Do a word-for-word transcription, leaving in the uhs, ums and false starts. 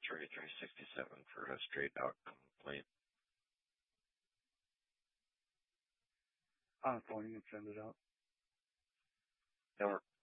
thirty-three sixty-seven for a straight out complaint. On the phone, you can send it out. That work.